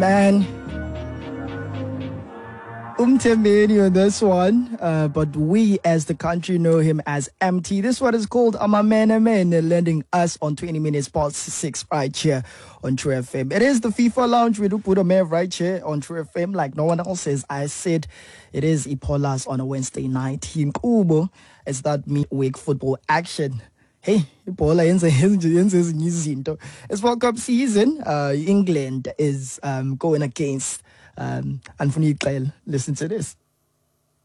Man, Umtemeni on this one, but we as the country know him as MT. This one is called Amamene Mene, lending us on 20 minutes past 6 right here on True FM. It is the FIFA Lounge. We do put a man right here on True FM like no one else says. I said it is Ipolas on a Wednesday night. Hinkubo, it's that midweek football action. Hey, Ipola izinto. It's World Cup season. England is going against Anthony Clell. Listen to this.